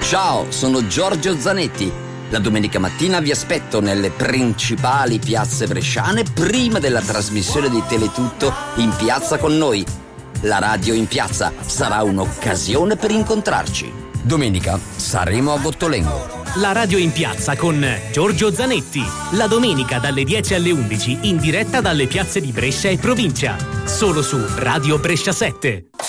Ciao, sono Giorgio Zanetti. La domenica mattina vi aspetto nelle principali piazze bresciane prima della trasmissione di Teletutto In Piazza con noi. La radio in piazza sarà un'occasione per incontrarci. Domenica saremo a Gottolengo. La radio in piazza con Giorgio Zanetti. La domenica dalle 10 alle 11 in diretta dalle piazze di Brescia e provincia. Solo su Radio Brescia 7.